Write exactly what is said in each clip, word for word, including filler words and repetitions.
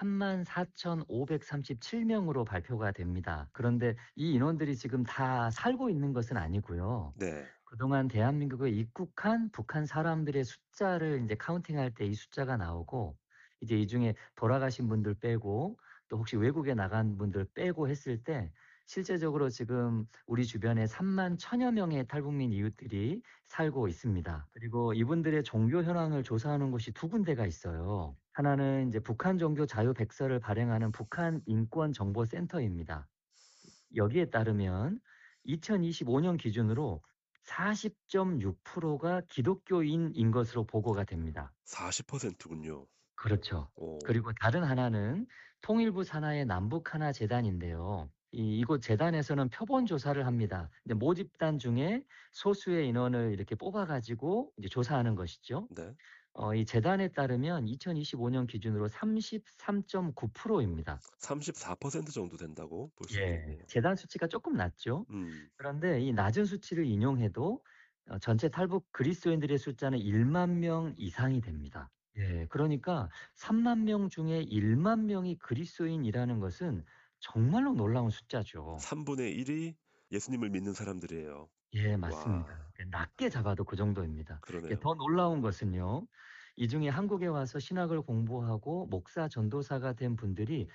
삼만 사천오백삼십칠 명으로 발표가 됩니다. 그런데 이 인원들이 지금 다 살고 있는 것은 아니고요. 네. 그동안 대한민국에 입국한 북한 사람들의 숫자를 인제 카운팅할 때 이 숫자가 나오고 이제 이 중에 돌아가신 분들 빼고 또 혹시 외국에 나간 분들 빼고 했을 때 실제적으로 지금 우리 주변에 삼만 천여 명의 탈북민 이웃들이 살고 있습니다. 그리고 이분들의 종교 현황을 조사하는 곳이 두 군데가 있어요. 하나는 인제 북한 종교 자유 백서를 발행하는 북한 인권정보센터입니다. 여기에 따르면 이천이십오 년 기준으로 사십 점 육 프로가 기독교인인 것으로 보고가 됩니다. 사십 퍼센트군요. 그렇죠. 오. 그리고 다른 하나는 통일부 산하의 남북하나 재단인데요. 이 이곳 재단에서는 표본 조사를 합니다. 이제 모집단 중에 소수의 인원을 이렇게 뽑아 가지고 이제 조사하는 것이죠. 네. 어 이 재단에 따르면 이천이십오 년 기준으로 삼십삼 점 구 프로입니다. 삼십사 퍼센트 정도 된다고 볼 수 예. 있겠네요. 재단 수치가 쪼끔 낮죠. 음. 그런데 이 낮은 수치를 인용해도 어 전체 탈북 그리스도인들의 숫자는 일만 명 이상이 됩니다. 예. 그러니까 삼만 명 중에 일만 명이 그리스도인이라는 것은 정말로 놀라운 숫자죠. 삼분의 일이 예수님을 믿는 사람들이에요. 예 맞습니다. 와. 그 낮게 잡아도 그 정도입니다. 예 그러네요. 더 놀라운 것은요. 이 중에 한국에 와서 신학을 공부하고 목사 전도사가 된 분들이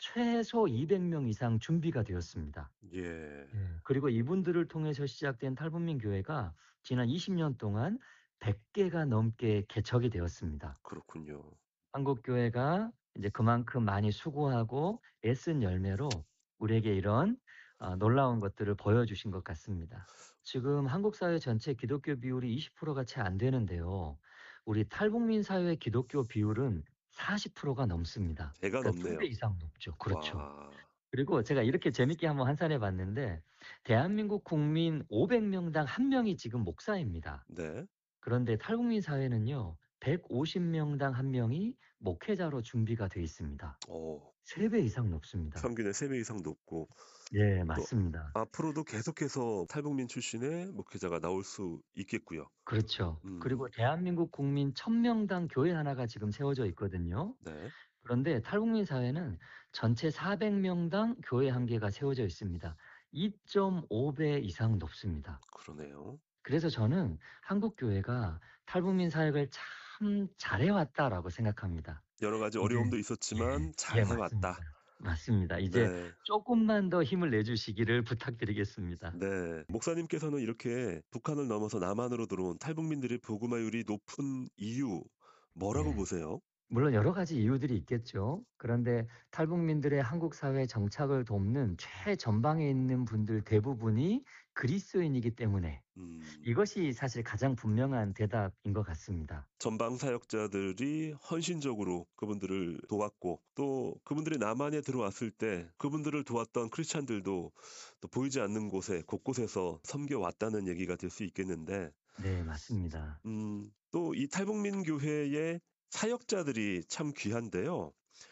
최소 이백 명 이상 준비가 되었습니다. 예. 예. 그리고 이분들을 통해서 시작된 탈북민 교회가 지난 이십 년 동안 백 개가 넘게 개척이 되었습니다. 그렇군요. 한국 교회가 이제 그만큼 많이 수고하고 애쓴 열매로 우리에게 이런 어 놀라운 것들을 보여주신 것 같습니다. 지금 한국 사회 전체 기독교 비율이 이십 프로가 채 안 되는데요. 우리 탈북민 사회의 기독교 비율은 사십 프로가 넘습니다. 배가 그러니까 두 배 넘네요. 이상 높죠. 그렇죠. 와. 그리고 제가 이렇게 재밌게 한번 환산해 봤는데 대한민국 국민 오백 명당 한 명이 지금 목사입니다. 네. 그런데 탈북민 사회는요. 백오십 명당 한 명이 목회자로 준비가 돼 있습니다. 어. 세 배 이상 높습니다. 평균의 세 배 이상 높고 예 또 맞습니다. 앞으로도 계속해서 탈북민 출신의 목회자가 나올 수 있겠고요. 그렇죠. 그리고 음. 대한민국 국민 천 명당 교회 하나가 지금 세워져 있거든요. 네. 그런데 탈북민 사회는 전체 사백 명당 교회 한 개가 세워져 있습니다. 이 점 오 배 이상 높습니다. 그러네요. 그래서 저는 '한국 교회가 탈북민 사역을 참 잘해 왔다.'라고 생각합니다. 여러 가지 이제 어려움도 예. 있었지만 예 잘해 맞습니다. 왔다. 맞습니다. 이제 네. 쪼끔만 더 힘을 내 주시기를 부탁드리겠습니다. 네. 목사님께서는 이렇게 북한을 넘어서 남한으로 들어온 탈북민들의 복음화율이 높은 이유 뭐라고 예. 보세요? 물론 여러 가지 이유들이 있겠죠. 그런데 탈북민들의 한국 사회 정착을 돕는 최전방에 있는 분들 대부분이 그리스도인이기 때문에 음. 이것이 사실 가장 분명한 대답인 것 같습니다. 전방 사역자들이 헌신적으로 그분들을 도왔고 또 그분들이 남한에 들어왔을 때 그분들을 도왔던 크리스찬들도 또 보이지 않는 곳에 곳곳에서 섬겨 왔다는 얘기가 될 수 있겠는데 네 맞습니다. 음 또 이 탈북민 교회의 사역자들이 참 귀한데요.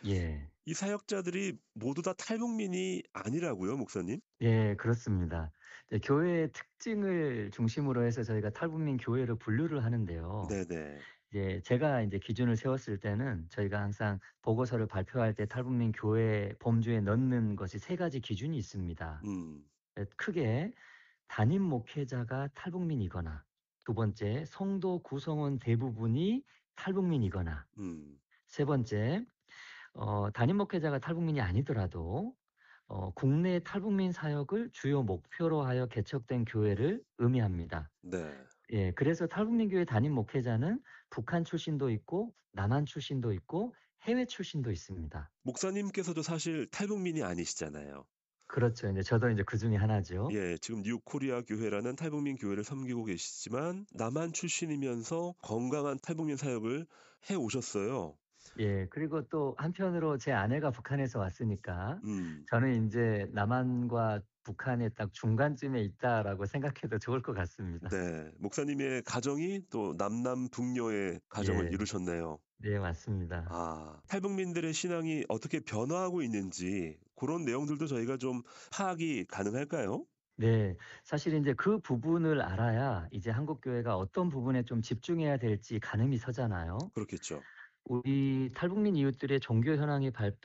예. 이 사역자들이 모두 다 탈북민이 아니라고요, 목사님? 예 그렇습니다. 이제 교회의 특징을 중심으로 해서 저희가 탈북민 교회로 분류를 하는데요. 네네. 이제 제가 인제 기준을 세웠을 때는 저희가 항상 보고서를 발표할 때 탈북민 교회 범주에 넣는 것이 세 가지 기준이 있습니다. 음. 예 크게 담임 목회자가 탈북민이거나 두 번째 성도 구성원 대부분이 탈북민이거나 음. 세 번째 어 담임 목회자가 탈북민이 아니더라도 어 국내 탈북민 사역을 주요 목표로 하여 개척된 교회를 의미합니다. 네. 예 그래서 탈북민 교회 담임 목회자는 북한 출신도 있고 남한 출신도 있고 해외 출신도 있습니다. 목사님께서도 사실 탈북민이 아니시잖아요. 그렇죠. 인제 저도 인제 그중에 하나죠. 예. 지금 뉴 코리아 교회라는 탈북민 교회를 섬기고 계시지만 남한 출신이면서 건강한 탈북민 사역을 해 오셨어요. 예. 그리고 또 한편으로 제 아내가 북한에서 왔으니까 음. 저는 인제 '남한과 북한의 딱 중간쯤에 있다.'라고 생각해도 좋을 것 같습니다. 네. 목사님의 가정이 또 남남북녀의 가정을 예. 이루셨네요. 네 맞습니다. 아. 탈북민들의 신앙이 어떻게 변화하고 있는지 고런 내용들도 저희가 좀 파악이 가능할까요? 네. 사실 인제 그 부분을 알아야 이제 한국 교회가 어떤 부분에 좀 집중해야 될지 가늠이 서잖아요. 그렇겠죠. 우리 탈북민 이웃들의 종교 현황이 발